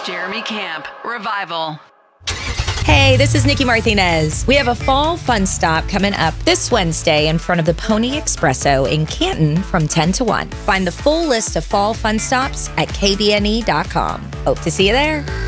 Jeremy Camp, Revival. Hey, this is Nikki Martinez. We have a fall fun stop coming up this Wednesday in front of the Pony Espresso in Canton from 10 to 1. Find the full list of fall fun stops at kbne.com. Hope to see you there.